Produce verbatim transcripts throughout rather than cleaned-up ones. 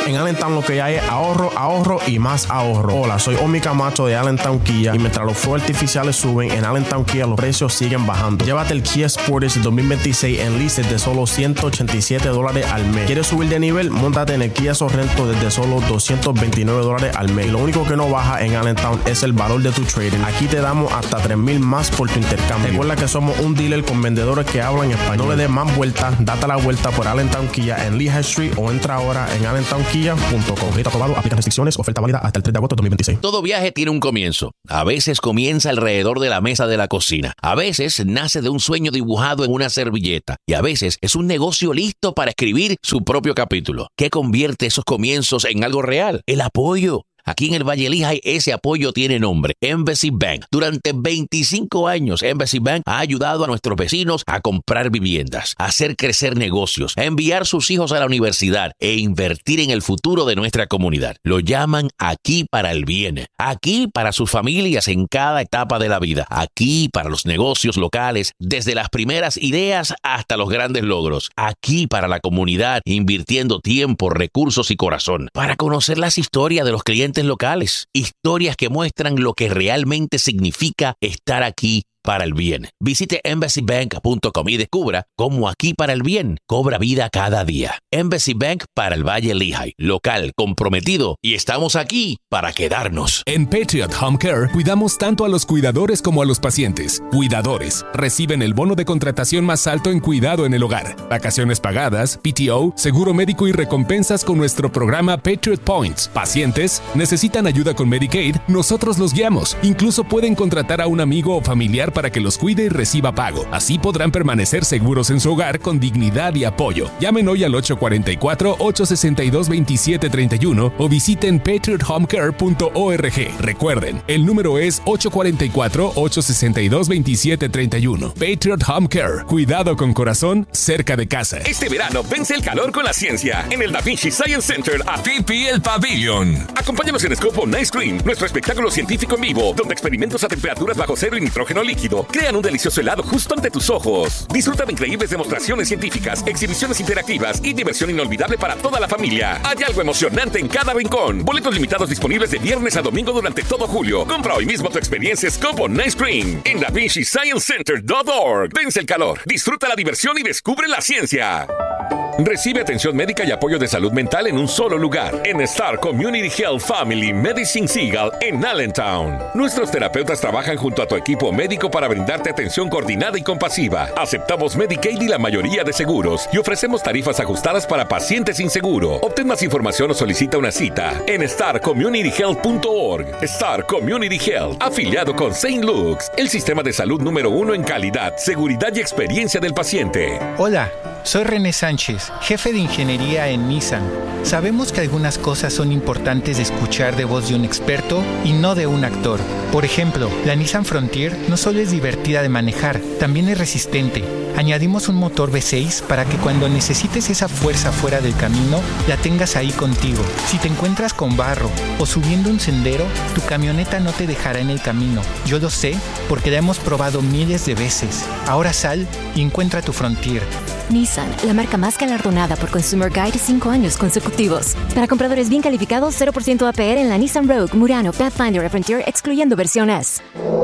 En Allentown lo que hay es ahorro, ahorro y más ahorro. Hola, soy Omi Camacho de Allentown Kia y mientras los fuegos artificiales suben, en Allentown Kia los precios siguen bajando. Llévate el Kia Sportage dos mil veintiséis en leases de solo ciento ochenta y siete dólares al mes. ¿Quieres subir de nivel? Móntate en el Kia Sorrento desde solo doscientos veintinueve dólares al mes. Y lo único que no baja en Allentown es el valor de tu trading. Aquí te damos hasta tres mil más por tu intercambio. Recuerda que somos un dealer con vendedores que hablan español. No le des más vueltas, date la vuelta por Allentown Kia en Lehigh Street o entra ahora en allentown kia punto com. Rita aprobado, aplica restricciones, oferta válida hasta el tres de agosto de dos mil veintiséis. Todo viaje tiene un comienzo. A veces comienza alrededor de la mesa de la cocina. A veces nace de un sueño dibujado en una servilleta. Y a veces es un negocio listo para escribir su propio capítulo. ¿Qué convierte esos comienzos en algo real? El apoyo. Aquí en el Valle Lehigh ese apoyo tiene nombre, Embassy Bank. Durante veinticinco años, Embassy Bank ha ayudado a nuestros vecinos a comprar viviendas, a hacer crecer negocios, a enviar sus hijos a la universidad e invertir en el futuro de nuestra comunidad. Lo llaman aquí para el bien, aquí para sus familias en cada etapa de la vida, aquí para los negocios locales, desde las primeras ideas hasta los grandes logros, aquí para la comunidad, invirtiendo tiempo, recursos y corazón, para conocer las historias de los clientes locales, historias que muestran lo que realmente significa estar aquí para el bien. Visite embassy bank punto com y descubra cómo aquí para el bien cobra vida cada día. Embassy Bank para el Valle Lehigh, local, comprometido, y estamos aquí para quedarnos. En Patriot Home Care cuidamos tanto a los cuidadores como a los pacientes. Cuidadores reciben el bono de contratación más alto en cuidado en el hogar, vacaciones pagadas, P T O, seguro médico y recompensas con nuestro programa Patriot Points. Pacientes necesitan ayuda con Medicaid, nosotros los guiamos. Incluso pueden contratar a un amigo o familiar para que los cuide y reciba pago. Así podrán permanecer seguros en su hogar con dignidad y apoyo. Llamen hoy al ocho cuatro cuatro, ocho seis dos, dos siete tres uno o visiten patriot home care punto org. Recuerden, el número es ocho cuatro cuatro, ocho seis dos, dos siete tres uno. Patriot Home Care. Cuidado con corazón cerca de casa. Este verano vence el calor con la ciencia en el Da Vinci Science Center a P P el Pavilion. Acompáñanos en Scope on Ice Cream, nuestro espectáculo científico en vivo, donde experimentos a temperaturas bajo cero y nitrógeno líquido crean un delicioso helado justo ante tus ojos. Disfruta de increíbles demostraciones científicas, exhibiciones interactivas y diversión inolvidable para toda la familia. Hay algo emocionante en cada rincón. Boletos limitados disponibles de viernes a domingo durante todo julio. Compra hoy mismo tu experiencia Scope on Ice Cream en Da Vinci Science Center punto org. Vence el calor, disfruta la diversión y descubre la ciencia. Recibe atención médica y apoyo de salud mental en un solo lugar, en Star Community Health Family Medicine Seagull en Allentown. Nuestros terapeutas trabajan junto a tu equipo médico para brindarte atención coordinada y compasiva. Aceptamos Medicaid y la mayoría de seguros y ofrecemos tarifas ajustadas para pacientes sin seguro. Obtén más información o solicita una cita en star community health punto org. Star Community Health, afiliado con Saint Luke's, el sistema de salud número uno en calidad, seguridad y experiencia del paciente. Hola, soy René Sánchez, jefe de ingeniería en Nissan. Sabemos que algunas cosas son importantes de escuchar de voz de un experto y no de un actor. Por ejemplo, la Nissan Frontier no solo es divertida de manejar, también es resistente. Añadimos un motor V seis para que cuando necesites esa fuerza fuera del camino, la tengas ahí contigo. Si te encuentras con barro o subiendo un sendero, tu camioneta no te dejará en el camino. Yo lo sé porque la hemos probado miles de veces. Ahora sal y encuentra tu Frontier. Nissan, la marca más galardonada por Consumer Guide cinco años consecutivos. Para compradores bien calificados, cero por ciento A P R en la Nissan Rogue, Murano, Pathfinder y Frontier, excluyendo versión S.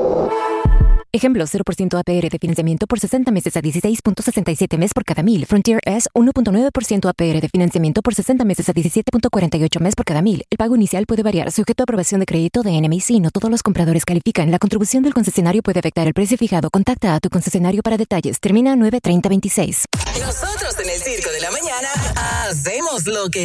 Ejemplo, cero por ciento A P R de financiamiento por sesenta meses a dieciséis punto sesenta y siete mes por cada mil. Frontier S, uno punto nueve por ciento A P R de financiamiento por sesenta meses a diecisiete punto cuarenta y ocho mes por cada mil. El pago inicial puede variar, sujeto a aprobación de crédito de N M I C. No todos los compradores califican. La contribución del concesionario puede afectar el precio fijado. Contacta a tu concesionario para detalles. Termina nueve treinta veintiséis. Nosotros en el Circo de la Mañana hacemos lo que